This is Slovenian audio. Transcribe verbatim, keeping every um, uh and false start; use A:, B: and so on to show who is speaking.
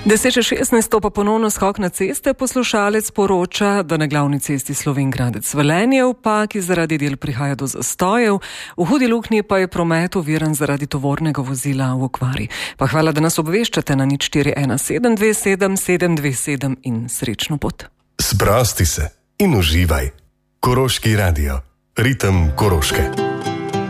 A: deset čez šestnajst pa ponovno skok na ceste. Poslušalec poroča, da na glavni cesti Slovenj Gradec-Velenje v Paki zaradi del prihaja do zastojev, v Hudi Luknji pa je promet oviran zaradi tovornega vozila v okvari. Pa hvala, da nas obveščate na nič štiri ena sedem dve sedem sedem dve sedem in srečno pot.
B: Sprosti se in uživaj. Koroški radio. Ritem Koroške.